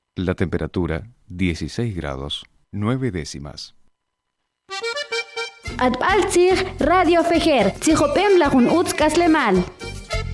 La temperatura 16 grados 9 décimas. Atbaltzig Radio Fejer, Tzihopem Lajun Utz Kaslemal.